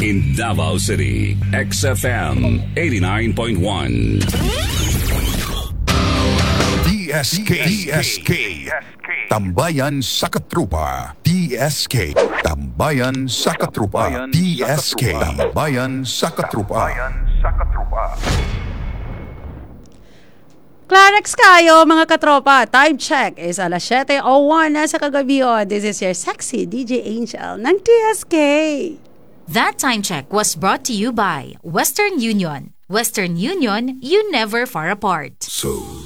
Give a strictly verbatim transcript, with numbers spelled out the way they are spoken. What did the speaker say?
In Davao City, X F M eighty-nine point one. D S K, D S K, Tambayan sa Katrupa. D S K, Tambayan sa Katrupa. D S K, Tambayan sa Katrupa. Clarex kayo mga katropa. Time check is alas siyete oh one na sa kagabi. This is your sexy D J Angel ng D S K. That time check was brought to you by Western Union. Western Union, you never far apart. So